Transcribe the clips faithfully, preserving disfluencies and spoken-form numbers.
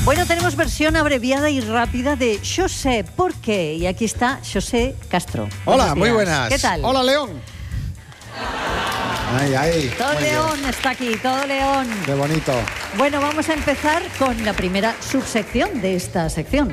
Bueno, tenemos versión abreviada y rápida de José ¿Por qué? Y aquí está José Castro. Hola, muy buenas. ¿Qué tal? Hola, León. Ay, ay. Todo León está aquí, todo León. Qué bonito. Bueno, vamos a empezar con la primera subsección de esta sección.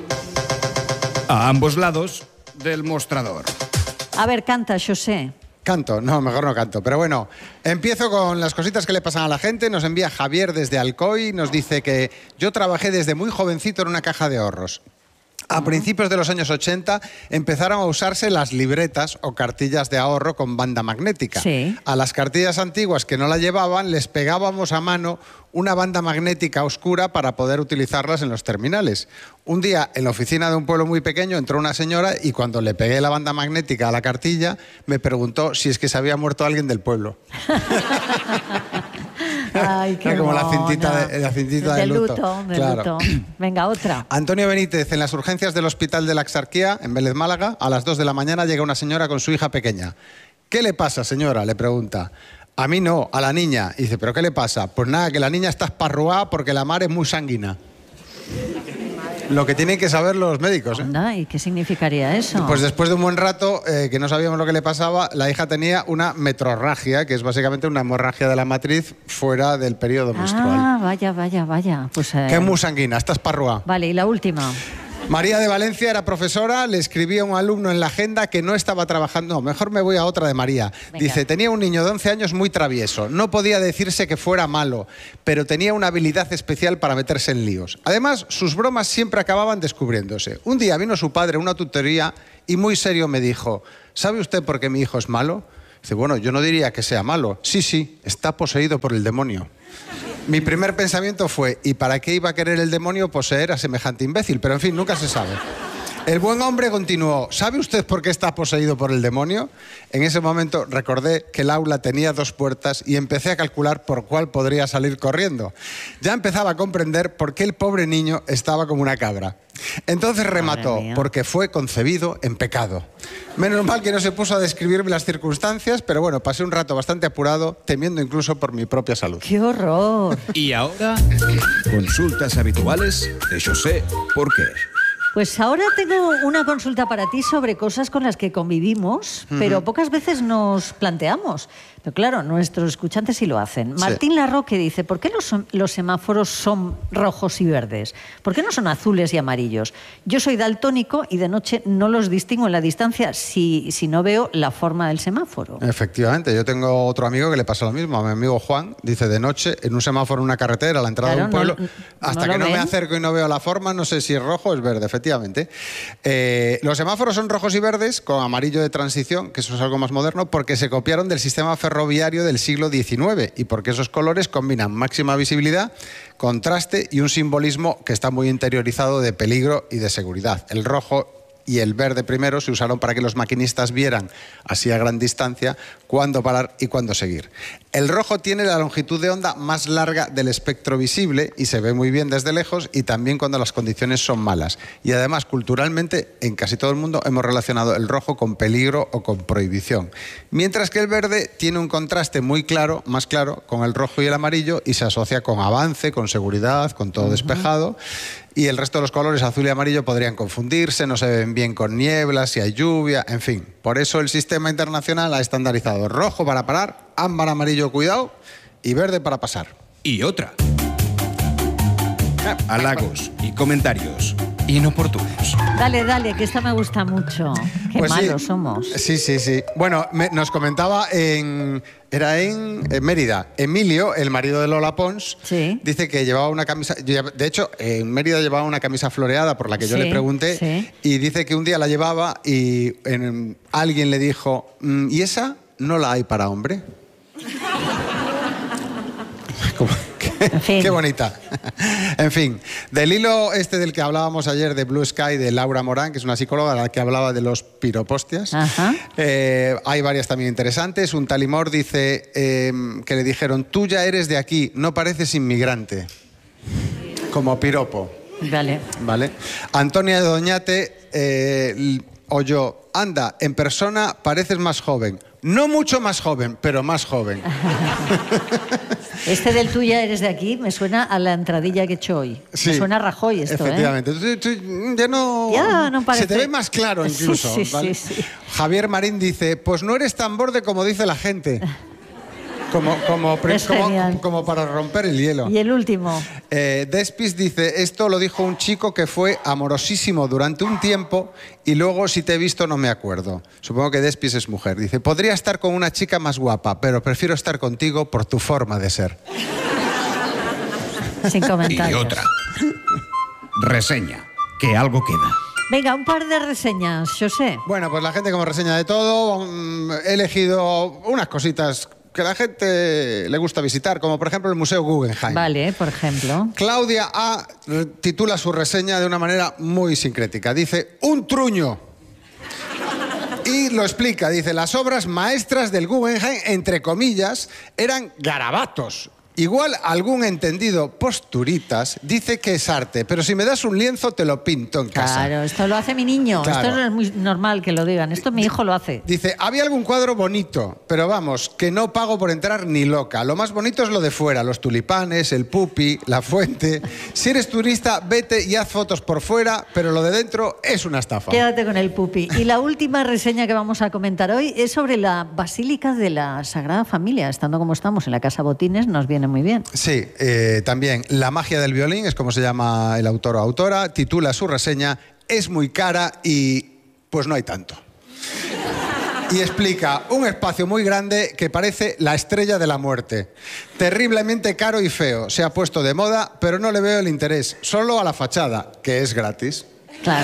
A ambos lados del mostrador. A ver, canta, José. Canto, no, mejor no canto. Pero bueno, empiezo con las cositas que le pasan a la gente. Nos envía Javier desde Alcoy, nos dice que yo trabajé desde muy jovencito en una caja de ahorros. A principios de los años ochenta empezaron a usarse las libretas o cartillas de ahorro con banda magnética. Sí. A las cartillas antiguas que no la llevaban les pegábamos a mano una banda magnética oscura para poder utilizarlas en los terminales. Un día, en la oficina de un pueblo muy pequeño, entró una señora y cuando le pegué la banda magnética a la cartilla, me preguntó si es que se había muerto alguien del pueblo. Ay, qué Como la mona. cintita de, la cintita de de luto. luto. De Claro. luto. Venga, otra. Antonio Benítez, en las urgencias del Hospital de la Exarquía, en Vélez, Málaga, a las dos de la mañana llega una señora con su hija pequeña. ¿Qué le pasa, señora?, le pregunta. A mí no, a la niña. Y dice, ¿pero qué le pasa? Pues nada, que la niña está esparruada porque la mar es muy sanguina. Lo que tienen que saber los médicos, ¿eh? Anda, ¿y qué significaría eso? Pues después de un buen rato, eh, que no sabíamos lo que le pasaba, la hija tenía una metrorragia, que es básicamente una hemorragia de la matriz fuera del periodo menstrual. Ah, vaya, vaya, vaya. Pues, eh... Que es muy sanguina, está esparruada. Vale, y la última. María de Valencia era profesora, le escribía a un alumno en la agenda que no estaba trabajando. No, mejor me voy a otra de María. Venga. Dice, tenía un niño de once años muy travieso. No podía decirse que fuera malo, pero tenía una habilidad especial para meterse en líos. Además, sus bromas siempre acababan descubriéndose. Un día vino su padre a una tutoría y muy serio me dijo, ¿sabe usted por qué mi hijo es malo? Dice, bueno, yo no diría que sea malo. Sí, sí, está poseído por el demonio. Mi primer pensamiento fue, ¿y para qué iba a querer el demonio poseer a semejante imbécil? Pero en fin, nunca se sabe. El buen hombre continuó, ¿sabe usted por qué está poseído por el demonio? En ese momento recordé que el aula tenía dos puertas y empecé a calcular por cuál podría salir corriendo. Ya empezaba a comprender por qué el pobre niño estaba como una cabra. Entonces remató, porque fue concebido en pecado. Menos mal que no se puso a describirme las circunstancias, pero bueno, pasé un rato bastante apurado, temiendo incluso por mi propia salud. ¡Qué horror! Y ahora, consultas habituales de José ¿Por qué? Pues ahora tengo una consulta para ti sobre cosas con las que convivimos, uh-huh. pero pocas veces nos planteamos. Pero claro, nuestros escuchantes sí lo hacen. Sí. Martín Larroque dice, ¿por qué los, los semáforos son rojos y verdes? ¿Por qué no son azules y amarillos? Yo soy daltónico y de noche no los distingo en la distancia si, si no veo la forma del semáforo. Efectivamente, yo tengo otro amigo que le pasa lo mismo. A mi amigo Juan, dice, de noche, en un semáforo en una carretera, a la entrada Claro, de un pueblo, no, hasta no que no ven. me acerco y no veo la forma, no sé si es rojo o es verde, efectivamente. Eh, los semáforos son rojos y verdes, con amarillo de transición, que eso es algo más moderno, porque se copiaron del sistema ferroviario del siglo diecinueve y porque esos colores combinan máxima visibilidad, contraste y un simbolismo que está muy interiorizado de peligro y de seguridad. El rojo y el verde primero se usaron para que los maquinistas vieran, así a gran distancia, cuándo parar y cuándo seguir. El rojo tiene la longitud de onda más larga del espectro visible y se ve muy bien desde lejos y también cuando las condiciones son malas. Y además, culturalmente, en casi todo el mundo hemos relacionado el rojo con peligro o con prohibición. Mientras que el verde tiene un contraste muy claro, más claro, con el rojo y el amarillo y se asocia con avance, con seguridad, con todo despejado. Y el resto de los colores, azul y amarillo, podrían confundirse, no se ven bien con nieblas, si hay lluvia, en fin. Por eso el sistema internacional ha estandarizado rojo para parar, ámbar, amarillo, cuidado, y verde para pasar. Y otra. Halagos y comentarios inoportunos. Dale, dale, que esta me gusta mucho. Qué Pues malos sí, somos. Sí, sí, sí. Bueno, me, nos comentaba en... Era en, en Mérida. Emilio, el marido de Lola Pons, Sí. dice que llevaba una camisa... De hecho, en Mérida llevaba una camisa floreada por la que yo Sí, le pregunté. sí. Y dice que un día la llevaba y en, alguien le dijo, "Mm, ¿y esa no la hay para hombre?" Como, qué, En fin. qué bonita. En fin, del hilo este del que hablábamos ayer de Blue Sky, de Laura Morán, que es una psicóloga, la que hablaba de los piropostias, Ajá. eh, hay varias también interesantes. Un talimor dice eh, que le dijeron, tú ya eres de aquí, no pareces inmigrante. Como piropo. Vale. ¿Vale? Antonia de Doñate eh, oyó, anda, en persona pareces más joven. No mucho más joven, pero más joven. Este del tú ya eres de aquí me suena a la entradilla que he hecho hoy. Sí, me suena a Rajoy esto, efectivamente. ¿eh? Tú- tú- Ya no, Ya no parece... Se te ve más claro incluso. Sí, sí, ¿vale? sí, sí. Javier Marín dice, pues no eres tan borde como dice la gente. Como, como, pre- Es como, genial. como para romper el hielo. Y el último. Eh, Despis dice, esto lo dijo un chico que fue amorosísimo durante un tiempo y luego si te he visto no me acuerdo. Supongo que Despis es mujer. Dice, podría estar con una chica más guapa, pero prefiero estar contigo por tu forma de ser. Sin comentarios. Y otra. Reseña. Que algo queda. Venga, un par de reseñas, José. Bueno, pues la gente como reseña de todo, mm, he elegido unas cositas que a la gente le gusta visitar, como por ejemplo el Museo Guggenheim. Vale, por ejemplo. Claudia A. titula su reseña de una manera muy sincrética. Dice, un truño. Y lo explica, dice, las obras maestras del Guggenheim, entre comillas, eran garabatos. Igual algún entendido posturitas dice que es arte, pero si me das un lienzo te lo pinto en casa. Claro, esto lo hace mi niño. Claro. Esto no es muy normal que lo digan. Esto mi hijo lo hace. Dice, había algún cuadro bonito, pero vamos, que no pago por entrar ni loca. Lo más bonito es lo de fuera, los tulipanes, el pupi, la fuente. Si eres turista, vete y haz fotos por fuera, pero lo de dentro es una estafa. Quédate con el pupi. Y la última reseña que vamos a comentar hoy es sobre la Basílica de la Sagrada Familia. Estando como estamos en la Casa Botines, nos viene muy bien. Sí, eh, también La magia del violín, es como se llama el autor o autora, titula su reseña, es muy cara y pues no hay tanto. Y explica, un espacio muy grande que parece la estrella de la muerte. Terriblemente caro y feo, se ha puesto de moda, pero no le veo el interés, solo a la fachada, que es gratis. Claro.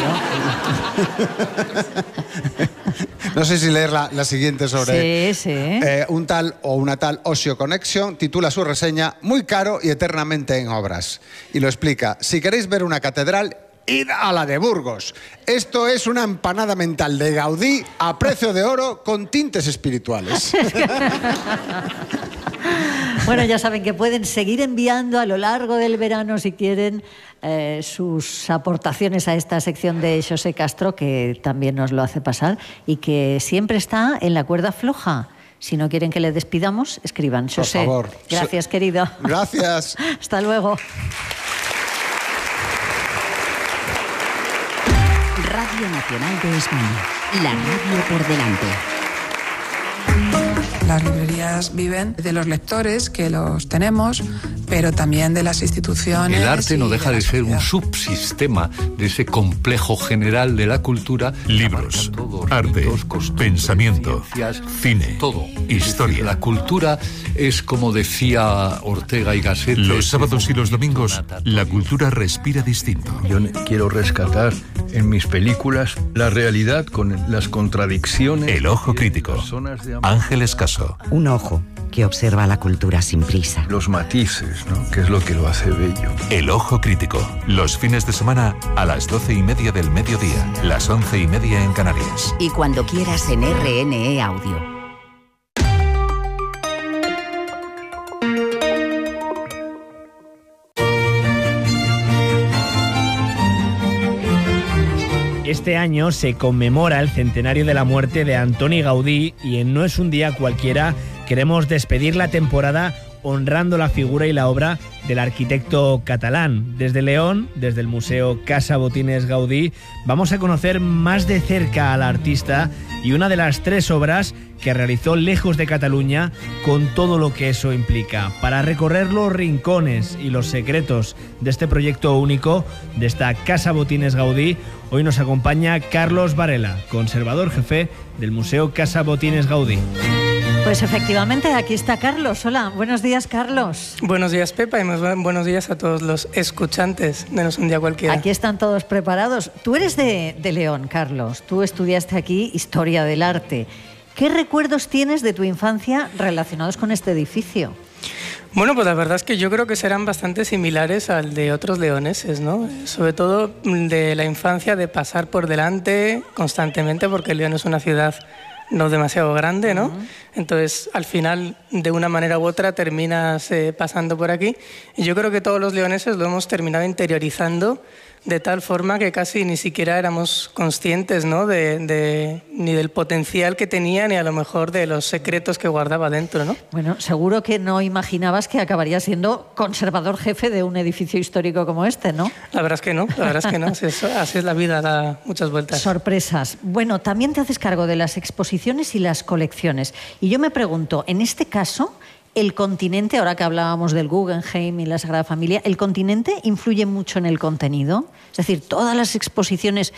No sé si leer la, la siguiente sobre Sí, sí. eh, un tal o una tal Osio Connection. Titula su reseña muy caro y eternamente en obras. Y lo explica. Si queréis ver una catedral, id a la de Burgos. Esto es una empanada mental de Gaudí a precio de oro con tintes espirituales. Bueno, ya saben que pueden seguir enviando a lo largo del verano, si quieren, eh, sus aportaciones a esta sección de José Castro, que también nos lo hace pasar, y que siempre está en la cuerda floja. Si no quieren que le despidamos, escriban. Por José, favor. gracias, querido. Gracias. Hasta luego. Radio Nacional de España. La radio por delante. Las librerías viven de los lectores, que los tenemos, pero también de las instituciones. El arte no y deja de de la ser un sociedad. subsistema de ese complejo general de la cultura. Libros, Abarca todo, arte, ritos, costumbres, pensamiento, ciencias, cine, todo. historia. La cultura es, como decía Ortega y Gasset, Los sábados y los domingos, la cultura respira distinto. Yo quiero rescatar en mis películas la realidad con las contradicciones. El ojo de crítico. personas de- Ángel Escaso. Un ojo que observa la cultura sin prisa. Los matices, ¿no? Que es lo que lo hace bello. El ojo crítico. Los fines de semana a las doce y media del mediodía, las once y media en Canarias. Y cuando quieras en R N E Audio. Este año se conmemora el centenario de la muerte de Antoni Gaudí y en No es un día cualquiera queremos despedir la temporada honrando la figura y la obra del arquitecto catalán. Desde León, desde el Museo Casa Botines Gaudí, vamos a conocer más de cerca al artista y una de las tres obras que realizó lejos de Cataluña, con todo lo que eso implica. Para recorrer los rincones y los secretos de este proyecto único, de esta Casa Botines Gaudí, hoy nos acompaña Carlos Varela, conservador jefe del Museo Casa Botines Gaudí. Pues efectivamente, aquí está Carlos. Hola, buenos días, Carlos. Buenos días, Pepa, y muy buenos días a todos los escuchantes de No es un día cualquiera. Aquí están todos preparados. Tú eres de, de León, Carlos. Tú estudiaste aquí Historia del Arte. ¿Qué recuerdos tienes de tu infancia relacionados con este edificio? Bueno, pues la verdad es que yo creo que serán bastante similares al de otros leoneses, ¿no? Sobre todo de la infancia, de pasar por delante constantemente, porque León es una ciudad no demasiado grande, ¿no? Uh-huh. Entonces, al final, de una manera u otra, terminas eh, pasando por aquí. Y yo creo que todos los leoneses lo hemos terminado interiorizando de tal forma que casi ni siquiera éramos conscientes, ¿no? de, de, ni del potencial que tenía, ni a lo mejor de los secretos que guardaba dentro, ¿no? Bueno, seguro que no imaginabas que acabaría siendo conservador jefe de un edificio histórico como este, ¿no? La verdad es que no, la verdad es que no, así es, así es la vida, da muchas vueltas. Sorpresas. Bueno, también te haces cargo de las exposiciones y las colecciones. Y yo me pregunto, en este caso, el continente, ahora que hablábamos del Guggenheim y la Sagrada Familia, ¿el continente influye mucho en el contenido? Es decir, todas las exposiciones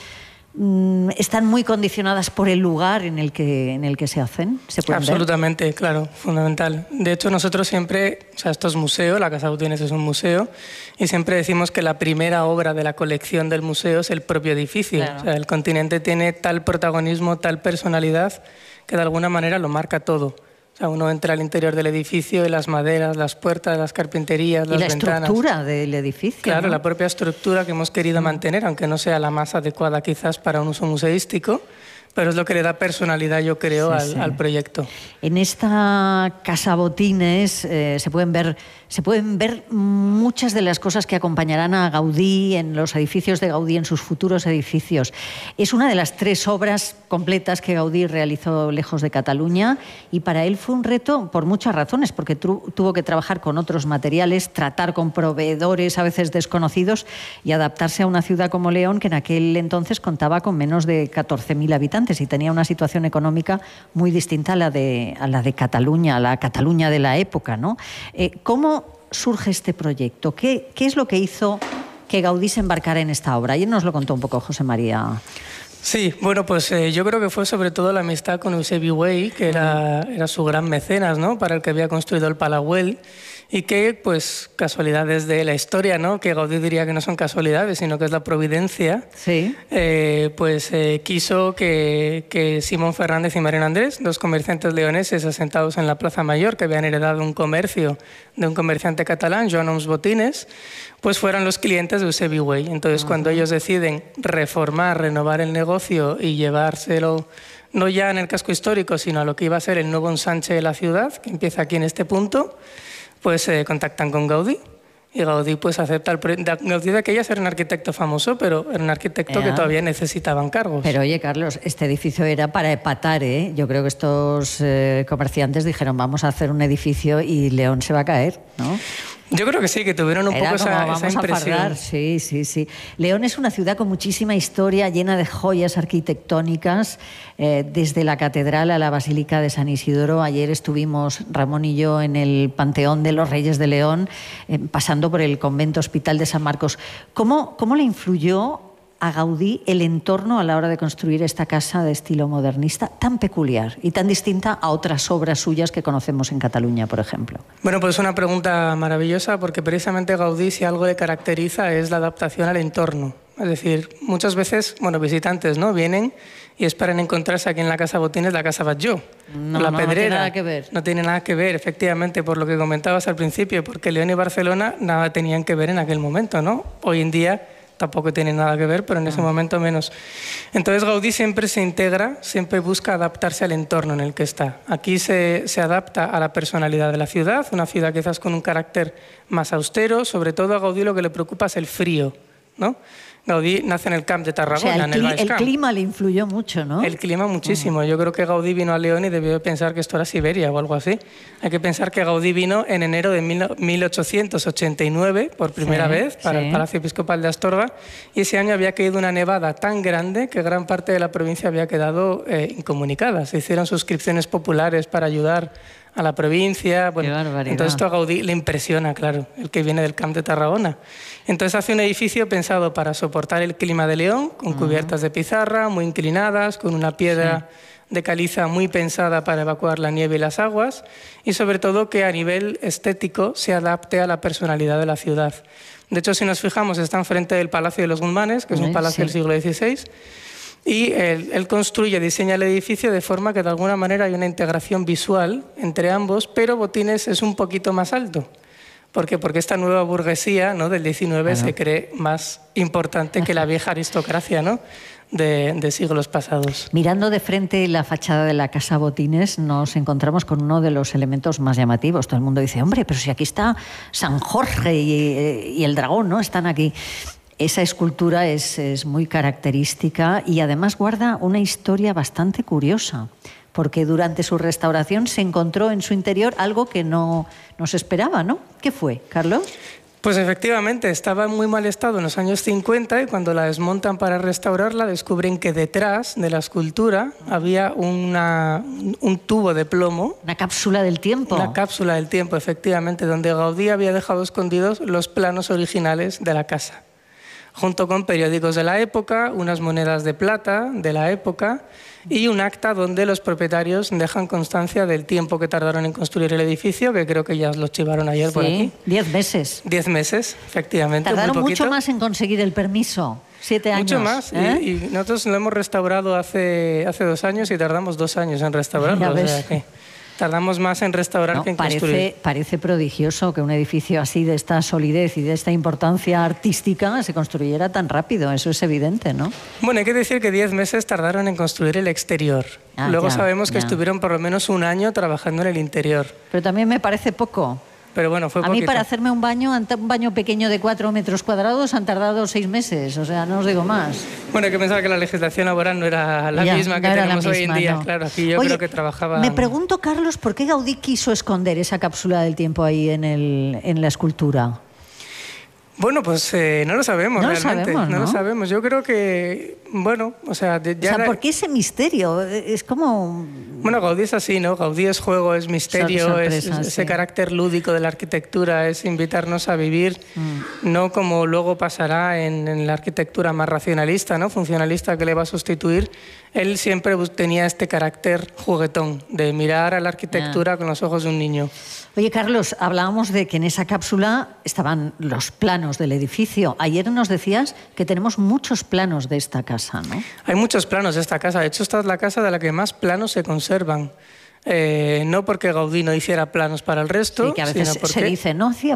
mmm, están muy condicionadas por el lugar en el que, en el que se hacen. ¿Se pueden Absolutamente, ver? claro, fundamental. De hecho, nosotros siempre, o sea, esto es museo, la Casa Botines es un museo, y siempre decimos que la primera obra de la colección del museo es el propio edificio. Claro. O sea, el continente tiene tal protagonismo, tal personalidad, que de alguna manera lo marca todo. O sea, uno entra al interior del edificio y las maderas, las puertas, las carpinterías, las ventanas. Y la estructura del edificio. Claro, ¿no? La propia estructura que hemos querido mantener, aunque no sea la más adecuada quizás para un uso museístico, pero es lo que le da personalidad, yo creo, sí, al, sí. al proyecto. En esta Casa Botines eh, se pueden ver, se pueden ver muchas de las cosas que acompañarán a Gaudí en los edificios de Gaudí, en sus futuros edificios. Es una de las tres obras completas que Gaudí realizó lejos de Cataluña, y para él fue un reto por muchas razones, porque tu, tuvo que trabajar con otros materiales, tratar con proveedores a veces desconocidos y adaptarse a una ciudad como León, que en aquel entonces contaba con menos de catorce mil habitantes y tenía una situación económica muy distinta a la de, a la de Cataluña, a la Cataluña de la época, ¿no? Eh, ¿Cómo surge este proyecto? ¿Qué, ¿Qué es lo que hizo que Gaudí se embarcara en esta obra? Ayer nos lo contó un poco José María. Sí, bueno, pues eh, yo creo que fue sobre todo la amistad con Eusebi Güell, que era, era su gran mecenas, ¿no? Para el que había construido el Palau Güell, y que, pues, casualidades de la historia, ¿no? Que Gaudí diría que no son casualidades, sino que es la providencia. Sí. Eh, pues eh, quiso que, que Simón Fernández y Mariano Andrés, dos comerciantes leoneses asentados en la Plaza Mayor, que habían heredado un comercio de un comerciante catalán, Joan Oms Botines, pues fueran los clientes de Eusebi Güell. Entonces, uh-huh. cuando ellos deciden reformar, renovar el negocio y llevárselo no ya en el casco histórico, sino a lo que iba a ser el nuevo ensanche de la ciudad, que empieza aquí en este punto, pues eh, contactan con Gaudí. Y Gaudí pues acepta el proyecto. Gaudí de aquellas era un arquitecto famoso, pero era un arquitecto yeah. que todavía necesitaba encargos. Pero oye, Carlos, este edificio era para epatar, ¿eh? Yo creo que estos eh, comerciantes dijeron, vamos a hacer un edificio y León se va a caer, ¿no? Yo creo que sí, que tuvieron un Era poco como, esa, vamos esa impresión. A fardar. Sí, sí, sí. León es una ciudad con muchísima historia, llena de joyas arquitectónicas, eh, desde la catedral a la Basílica de San Isidoro. Ayer estuvimos, Ramón y yo, en el Panteón de los Reyes de León, eh, pasando por el Convento Hospital de San Marcos. ¿Cómo, cómo le influyó a Gaudí el entorno a la hora de construir esta casa de estilo modernista tan peculiar y tan distinta a otras obras suyas que conocemos en Cataluña, por ejemplo? Bueno, pues es una pregunta maravillosa, porque precisamente Gaudí, si algo le caracteriza, es la adaptación al entorno. Es decir, muchas veces, bueno, visitantes, ¿no?, vienen y esperan encontrarse aquí en la Casa Botines la Casa Batlló, no, la no, Pedrera. No tiene nada que ver. No tiene nada que ver, efectivamente, por lo que comentabas al principio, porque León y Barcelona nada tenían que ver en aquel momento, ¿no? Hoy en día tampoco tiene nada que ver, pero en ese momento menos. Entonces Gaudí siempre se integra, siempre busca adaptarse al entorno en el que está. Aquí se, se adapta a la personalidad de la ciudad, una ciudad quizás con un carácter más austero. Sobre todo a Gaudí lo que le preocupa es el frío, ¿no? Gaudí nace en el Camp de Tarragona, o sea, el, en el Baix el Camp. clima le influyó mucho, ¿no? El clima muchísimo. Uh-huh. Yo creo que Gaudí vino a León y debió pensar que esto era Siberia o algo así. Hay que pensar que Gaudí vino en enero de mil ochocientos ochenta y nueve por primera sí, vez para sí. el Palacio Episcopal de Astorga, y ese año había caído una nevada tan grande que gran parte de la provincia había quedado eh, incomunicada. Se hicieron suscripciones populares para ayudar a la provincia. Bueno, entonces esto a Gaudí le impresiona, claro, el que viene del Camp de Tarragona. Entonces hace un edificio pensado para soportar el clima de León, con cubiertas de pizarra muy inclinadas, con una piedra sí. de caliza muy pensada para evacuar la nieve y las aguas, y sobre todo que a nivel estético se adapte a la personalidad de la ciudad. De hecho, si nos fijamos, está enfrente del Palacio de los Guzmanes, que es un palacio sí. del siglo dieciséis, y él, él construye, diseña el edificio de forma que de alguna manera hay una integración visual entre ambos, pero Botines es un poquito más alto. ¿Por qué? Porque esta nueva burguesía, ¿no?, del diecinueve claro. se cree más importante que la vieja aristocracia, ¿no?, de, de siglos pasados. Mirando de frente la fachada de la Casa Botines, nos encontramos con uno de los elementos más llamativos. Todo el mundo dice, hombre, pero si aquí está San Jorge y, y el dragón, ¿no?, están aquí. Esa escultura es, es muy característica y además guarda una historia bastante curiosa, porque durante su restauración se encontró en su interior algo que no, no se esperaba, ¿no? ¿Qué fue, Carlos? Pues efectivamente, estaba en muy mal estado en los años cincuenta y cuando la desmontan para restaurarla descubren que detrás de la escultura había una, un tubo de plomo. Una cápsula del tiempo. Una cápsula del tiempo, efectivamente, donde Gaudí había dejado escondidos los planos originales de la casa, junto con periódicos de la época, unas monedas de plata de la época y un acta donde los propietarios dejan constancia del tiempo que tardaron en construir el edificio, que creo que ya os lo chivaron ayer sí, por aquí. Diez meses. Diez meses, efectivamente. Tardaron muy poquito. mucho más en conseguir el permiso. Siete años. Mucho más. ¿eh? Y, y nosotros lo hemos restaurado hace, hace dos años y tardamos dos años en restaurarlo. Ya O ves. sea que tardamos más en restaurar No, que en parece, construir. parece prodigioso que un edificio así de esta solidez y de esta importancia artística se construyera tan rápido. Eso es evidente, ¿no? Bueno, hay que decir que diez meses tardaron en construir el exterior. Ah, Luego ya, sabemos que ya. estuvieron por lo menos un año trabajando en el interior. Pero también me parece poco. Pero bueno, fue A mí poquito. para hacerme un baño, un baño pequeño de cuatro metros cuadrados han tardado seis meses. O sea, no os digo más. Bueno, hay que pensar que la legislación laboral no era la Ya, misma que no era la tenemos hoy en misma, día. no. Claro, aquí yo Oye, creo que trabajaban... Me pregunto, Carlos, ¿por qué Gaudí quiso esconder esa cápsula del tiempo ahí en, el, en la escultura? Bueno, pues eh, no lo sabemos No lo realmente. sabemos, ¿no? lo sabemos. Yo creo que, bueno, o sea... de- O ya sea, la- ¿por qué ese misterio? Es como... Bueno, Gaudí es así, ¿no? Gaudí es juego, es misterio, Sor- es, sorpresa, es- ese sí. carácter lúdico de la arquitectura, es invitarnos a vivir, no como luego pasará en, en la arquitectura más racionalista, ¿no? Funcionalista que le va a sustituir. Él siempre bus- tenía este carácter juguetón, de mirar a la arquitectura con los ojos de un niño. Oye, Carlos, hablábamos de que en esa cápsula estaban los planos del edificio. Ayer nos decías que tenemos muchos planos de esta casa, ¿no? Hay muchos planos de esta casa. De hecho, esta es la casa de la que más planos se conservan. Eh, no porque Gaudí no hiciera planos para el resto, Sí, que a veces sino porque... se dice, no hacía